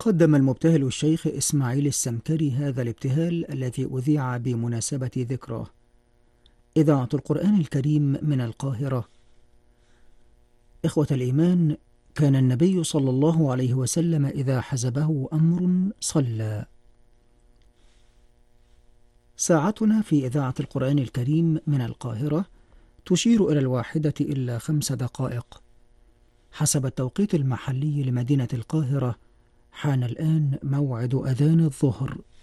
قدم المبتهل الشيخ إسماعيل السمكري هذا الابتهال الذي أذيع بمناسبة ذكراه. إذاعة القرآن الكريم من القاهرة. إخوة الإيمان، كان النبي صلى الله عليه وسلم إذا حزبه أمر صلى. ساعتنا في إذاعة القرآن الكريم من القاهرة تشير إلى 1:05 حسب التوقيت المحلي لمدينة القاهرة. حان الآن موعد أذان الظهر.